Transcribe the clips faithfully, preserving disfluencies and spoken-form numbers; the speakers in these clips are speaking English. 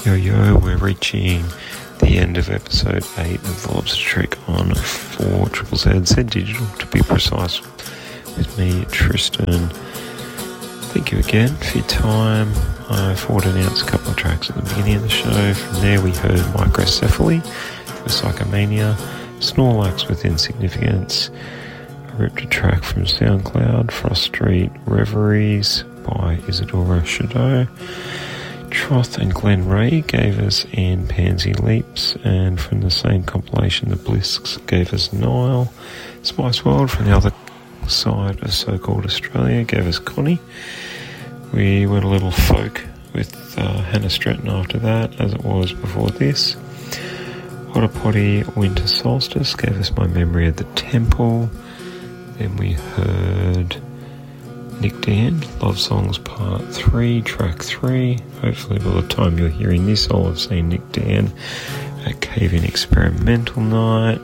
Yo yo, we're reaching the end of episode eight of the Lobster Trek on four triple Z, Z Digital to be precise, with me, Tristan. Thank you again for your time. I forward announced a couple of tracks at the beginning of the show. From there we heard Microcephaly for Psychomania, Snorlax with Insignificance. I ripped a track from SoundCloud, Frost Street Reveries by Isadora Shadow. Troth and Glen Ray gave us And Pansy Leaps, and from the same compilation the Blisks gave us Nile. Spice World from the other side of so-called Australia gave us Connie. We went a little folk with uh, Hannah Stratton after that, as it was before this. Hotter Potty Winter Solstice gave us My Memory of the Temple. Then we heard Nick Dan, Love Songs Part three, Track three. Hopefully by the time you're hearing this, I'll have seen Nick Dan at Cave-In Experimental Night.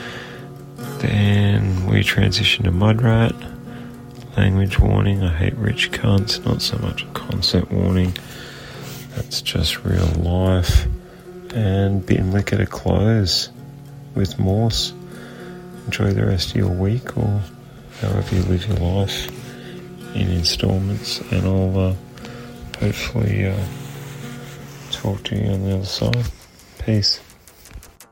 Then we transitioned to Mudrat. Language warning, I hate rich cunts. Not so much a concept warning. That's just real life. And Bin Liquor to close with Morse. Enjoy the rest of your week, or however you live your life, in installments, and I'll uh, hopefully uh, talk to you on the other side. Peace.